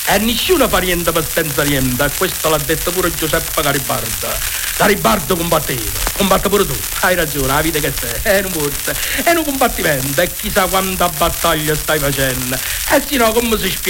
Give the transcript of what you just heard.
E nessuno fa niente per senza niente. Questo l'ha detto pure Giuseppe Garibaldi. Garibaldi combatte pure tu. Hai ragione, la vita che sei. È un forza, è un combattimento. E chissà quanta battaglia stai facendo. E se no come si spiega?